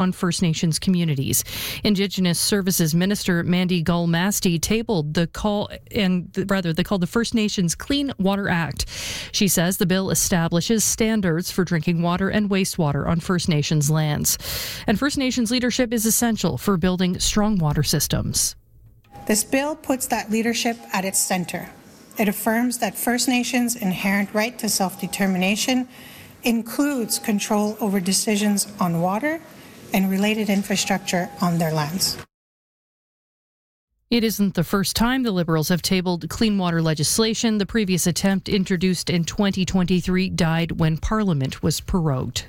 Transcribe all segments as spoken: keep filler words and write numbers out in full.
on First Nations communities. Indigenous Services Minister Mandy Gull-Masti tabled the call, and rather, they called the First Nations Clean Water Act. She says the bill establishes standards for drinking water and wastewater on First Nations lands. And First Nations leadership is essential for building strong water systems. This bill puts that leadership at its center. It affirms that First Nations' inherent right to self-determination includes control over decisions on water and related infrastructure on their lands. It isn't the first time the Liberals have tabled clean water legislation. The previous attempt, introduced in twenty twenty-three, died when Parliament was prorogued.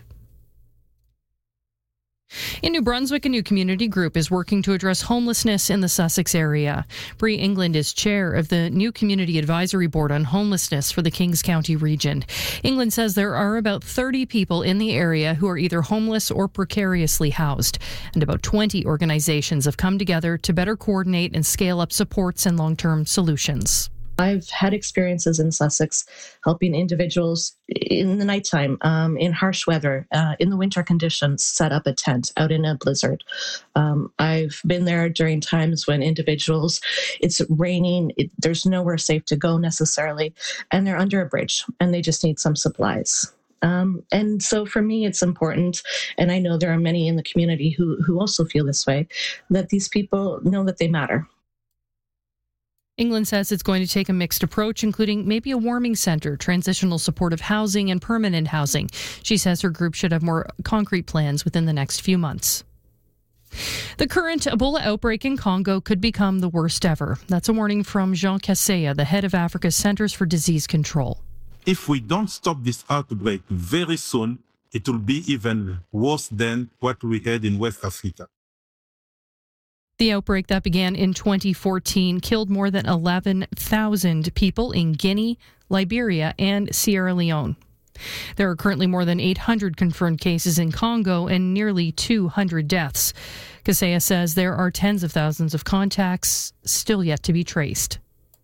In New Brunswick, a new community group is working to address homelessness in the Sussex area. Bree England is chair of the new Community Advisory Board on Homelessness for the Kings County region. England says there are about thirty people in the area who are either homeless or precariously housed, and about twenty organizations have come together to better coordinate and scale up supports and long-term solutions. I've had experiences in Sussex helping individuals in the nighttime, um, in harsh weather, uh, in the winter conditions, set up a tent out in a blizzard. Um, I've been there during times when individuals, it's raining, it, there's nowhere safe to go necessarily, and they're under a bridge and they just need some supplies. Um, and so for me, it's important, and I know there are many in the community who, who also feel this way, that these people know that they matter. England says it's going to take a mixed approach, including maybe a warming centre, transitional supportive housing, and permanent housing. She says her group should have more concrete plans within the next few months. The current Ebola outbreak in Congo could become the worst ever. That's a warning from Jean Kaseya, the head of Africa's Centres for Disease Control. If we don't stop this outbreak very soon, it will be even worse than what we had in West Africa. The outbreak that began in twenty fourteen killed more than eleven thousand people in Guinea, Liberia, and Sierra Leone. There are currently more than eight hundred confirmed cases in Congo and nearly two hundred deaths. Kaseya says there are tens of thousands of contacts still yet to be traced.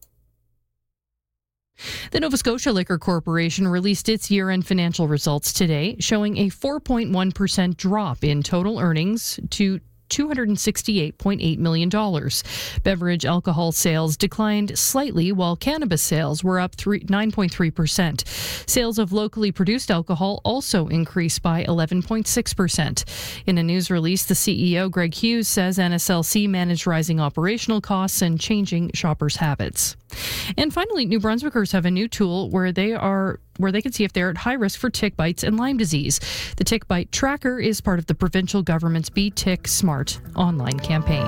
The Nova Scotia Liquor Corporation released its year-end financial results today, showing a four point one percent drop in total earnings to two hundred sixty-eight point eight million dollars. Beverage alcohol sales declined slightly, while cannabis sales were up nine point three percent. Sales of locally produced alcohol also increased by eleven point six percent. In a news release, the C E O, Greg Hughes, says N S L C managed rising operational costs and changing shoppers' habits. And finally, New Brunswickers have a new tool where they are where they can see if they're at high risk for tick bites and Lyme disease. The Tick Bite Tracker is part of the provincial government's Be Tick Smart online campaign.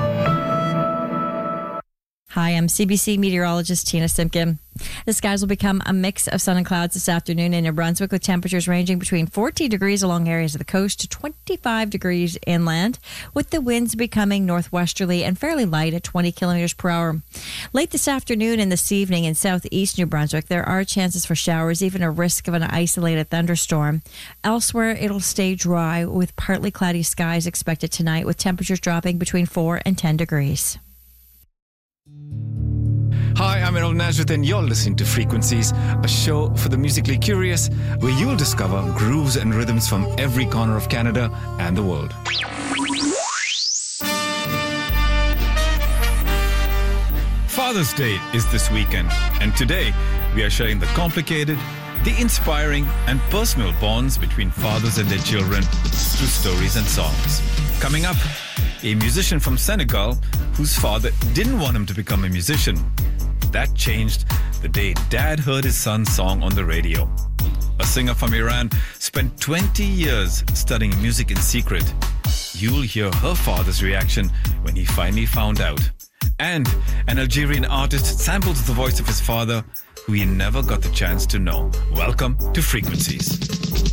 Hi, I'm C B C meteorologist Tina Simpkin. The skies will become a mix of sun and clouds this afternoon in New Brunswick, with temperatures ranging between fourteen degrees along areas of the coast to twenty-five degrees inland, with the winds becoming northwesterly and fairly light at twenty kilometers per hour. Late this afternoon and this evening in southeast New Brunswick, there are chances for showers, even a risk of an isolated thunderstorm. Elsewhere, it'll stay dry with partly cloudy skies expected tonight, with temperatures dropping between four and ten degrees. Hi, I'm Errol Nazareth, and you're listening to Frequencies, a show for the musically curious, where you'll discover grooves and rhythms from every corner of Canada and the world. Father's Day is this weekend, and today we are sharing the complicated, the inspiring, and personal bonds between fathers and their children through stories and songs. Coming up, a musician from Senegal whose father didn't want him to become a musician. That changed the day Dad heard his son's song on the radio. A singer from Iran spent twenty years studying music in secret. You'll hear her father's reaction when he finally found out. And an Algerian artist samples the voice of his father, who he never got the chance to know. Welcome to Frequencies.